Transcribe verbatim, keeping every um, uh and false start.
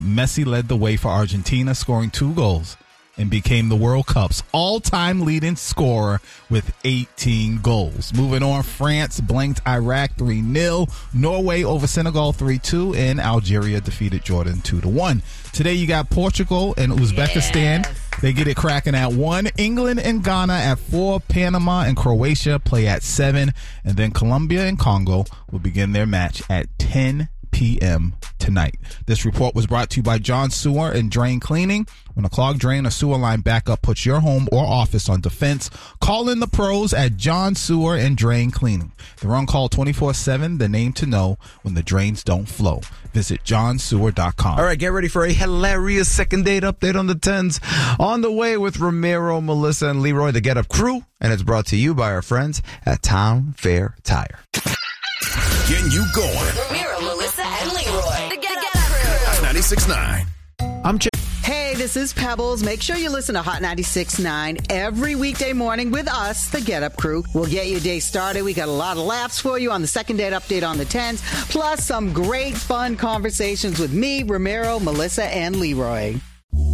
Messi led the way for Argentina, scoring two goals, and became the World Cup's all-time leading scorer with eighteen goals. Moving on, France blanked Iraq three nil, Norway over Senegal three two, and Algeria defeated Jordan two to one. Today you got Portugal and Uzbekistan. Yes. They get it cracking at one. England and Ghana at four. Panama and Croatia play at seven. And then Colombia and Congo will begin their match at ten p.m. tonight. This report was brought to you by John Sewer and Drain Cleaning. When a clogged drain or sewer line backup puts your home or office on defense, call in the pros at John Sewer and Drain Cleaning. They're on call twenty-four seven, the name to know when the drains don't flow. Visit john sewer dot com. All right, get ready for a hilarious second date update on the tens. On the way with Ramiro, Melissa, and Leroy, the Get Up crew. And it's brought to you by our friends at Town Fair Tire. Getting you going. Ramiro, Melissa, and Leroy. The Get Up Crew. ninety-six point nine. I'm Ch- Hey, this is Pebbles. Make sure you listen to Hot ninety-six point nine every weekday morning with us, the Get Up Crew. We'll get your day started. We got a lot of laughs for you on the second date update on the tens, plus some great fun conversations with me, Ramiro, Melissa, and Leroy.